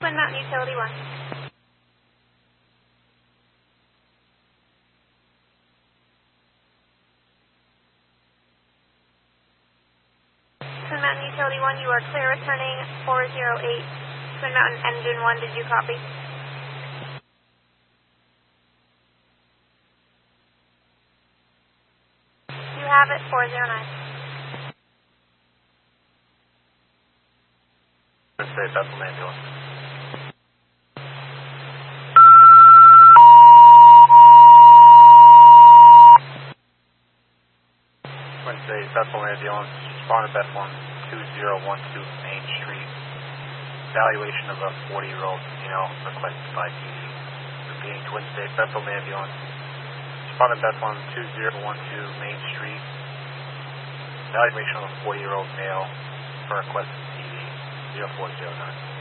Twin Mountain Utility 1. Twin Mountain Utility 1, you are clear returning 408. Twin Mountain Engine 1, did you copy? You have it, 409. State Bethel ambulance. Wednesday, Bethel ambulance, responded Beth 12012 Main Street. Evaluation of a 40-year-old female requested by PD. Repeating, Twin State Bethel ambulance, responded Beth 12012 Main Street. Evaluation of a 40-year-old male for requested PD 0409.